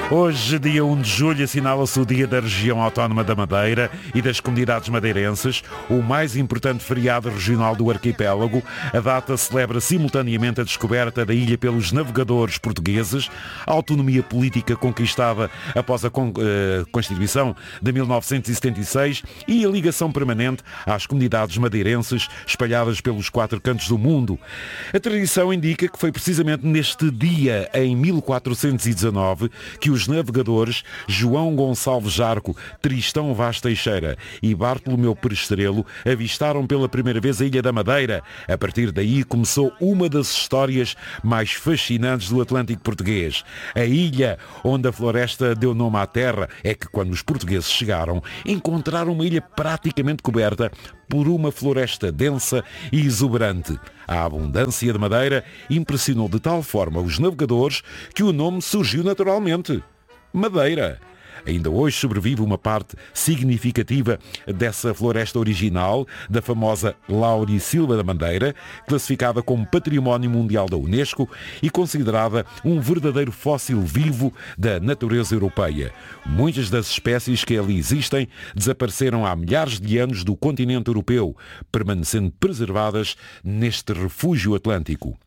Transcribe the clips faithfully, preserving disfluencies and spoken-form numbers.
Hoje, dia um de julho, assinala-se o Dia da Região Autónoma da Madeira e das Comunidades Madeirenses, o mais importante feriado regional do arquipélago. A data celebra simultaneamente a descoberta da ilha pelos navegadores portugueses, a autonomia política conquistada após a con- uh, Constituição de mil novecentos e setenta e seis e a ligação permanente às comunidades madeirenses espalhadas pelos quatro cantos do mundo. A tradição indica que foi precisamente neste dia, em mil quatrocentos e dezanove, que os navegadores João Gonçalves Jarco, Tristão Vaz Teixeira e Bartolomeu Perestrelo avistaram pela primeira vez a Ilha da Madeira. A partir daí começou uma das histórias mais fascinantes do Atlântico português. A ilha onde a floresta deu nome à terra é que, quando os portugueses chegaram, encontraram uma ilha praticamente coberta por uma floresta densa e exuberante. A abundância de madeira impressionou de tal forma os navegadores que o nome surgiu naturalmente. Madeira. Ainda hoje sobrevive uma parte significativa dessa floresta original, da famosa Laurisilva da Madeira, classificada como Património Mundial da Unesco e considerada um verdadeiro fóssil vivo da natureza europeia. Muitas das espécies que ali existem desapareceram há milhares de anos do continente europeu, permanecendo preservadas neste refúgio atlântico.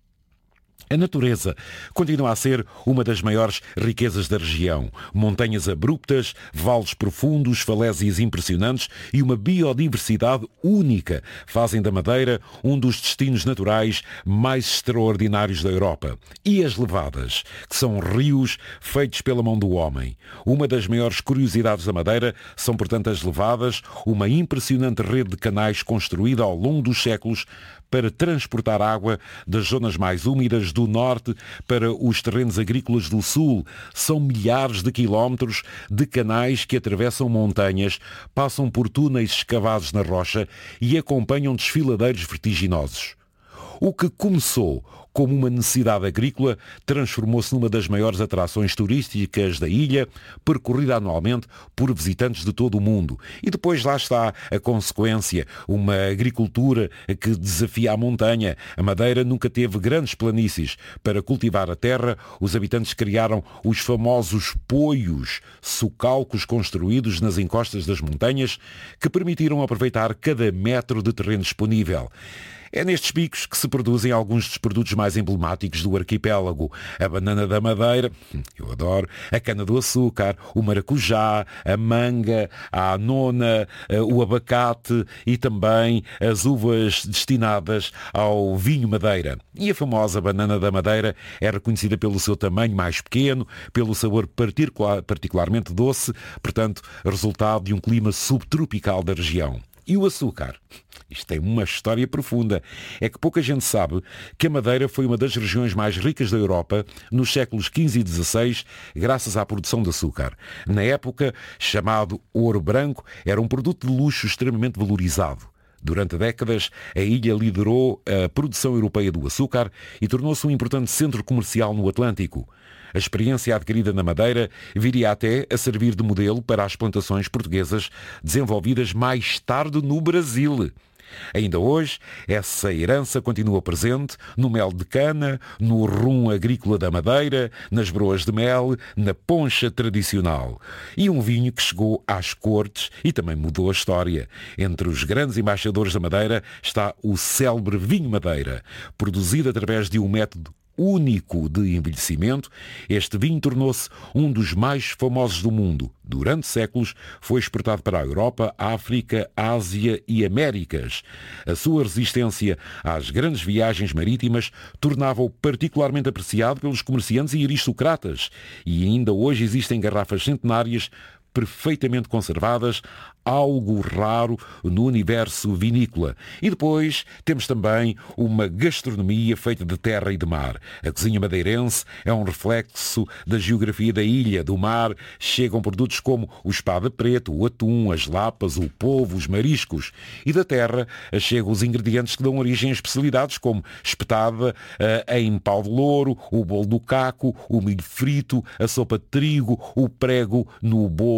A natureza continua a ser uma das maiores riquezas da região. Montanhas abruptas, vales profundos, falésias impressionantes e uma biodiversidade única fazem da Madeira um dos destinos naturais mais extraordinários da Europa. E as levadas, que são rios feitos pela mão do homem. Uma das maiores curiosidades da Madeira são, portanto, as levadas, uma impressionante rede de canais construída ao longo dos séculos para transportar água das zonas mais úmidas do norte para os terrenos agrícolas do sul. São milhares de quilómetros de canais que atravessam montanhas, passam por túneis escavados na rocha e acompanham desfiladeiros vertiginosos. O que começou como uma necessidade agrícola transformou-se numa das maiores atrações turísticas da ilha, percorrida anualmente por visitantes de todo o mundo. E depois lá está a consequência, uma agricultura que desafia a montanha. A Madeira nunca teve grandes planícies. Para cultivar a terra, os habitantes criaram os famosos poios, socalcos construídos nas encostas das montanhas, que permitiram aproveitar cada metro de terreno disponível. É nestes picos que se produzem alguns dos produtos mais emblemáticos do arquipélago. A banana da Madeira, eu adoro, a cana-do-açúcar, o maracujá, a manga, a anona, o abacate e também as uvas destinadas ao vinho Madeira. E a famosa banana da Madeira é reconhecida pelo seu tamanho mais pequeno, pelo sabor particular, particularmente doce, portanto, resultado de um clima subtropical da região. E o açúcar? Isto tem uma história profunda. É que pouca gente sabe que a Madeira foi uma das regiões mais ricas da Europa nos séculos quinze e dezasseis, graças à produção de açúcar. Na época, chamado ouro branco, era um produto de luxo extremamente valorizado. Durante décadas, a ilha liderou a produção europeia do açúcar e tornou-se um importante centro comercial no Atlântico. A experiência adquirida na Madeira viria até a servir de modelo para as plantações portuguesas desenvolvidas mais tarde no Brasil. Ainda hoje, essa herança continua presente no mel de cana, no rum agrícola da Madeira, nas broas de mel, na poncha tradicional. E um vinho que chegou às cortes e também mudou a história. Entre os grandes embaixadores da Madeira está o célebre vinho Madeira, produzido através de um método único de envelhecimento. Este vinho tornou-se um dos mais famosos do mundo. Durante séculos foi exportado para a Europa, África, Ásia e Américas. A sua resistência às grandes viagens marítimas tornava-o particularmente apreciado pelos comerciantes e aristocratas. E ainda hoje existem garrafas centenárias perfeitamente conservadas, algo raro no universo vinícola. E depois temos também uma gastronomia feita de terra e de mar. A cozinha madeirense é um reflexo da geografia da ilha. Do mar chegam produtos como o espada preto, o atum, as lapas, o polvo, os mariscos. E da terra chegam os ingredientes que dão origem a especialidades como espetada uh, em pau de louro, o bolo do caco, o milho frito, a sopa de trigo, o prego no bolo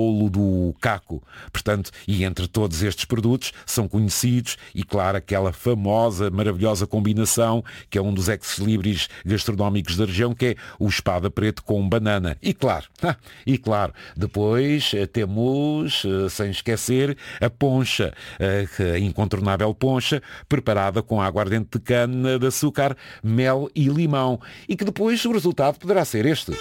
bolo do caco. Portanto, e entre todos estes produtos são conhecidos e, claro, aquela famosa, maravilhosa combinação que é um dos ex-libris gastronómicos da região, que é o espada preto com banana. E claro, e claro, depois temos, sem esquecer, a poncha, a incontornável poncha, preparada com água ardente de cana de açúcar, mel e limão. E que depois o resultado poderá ser este.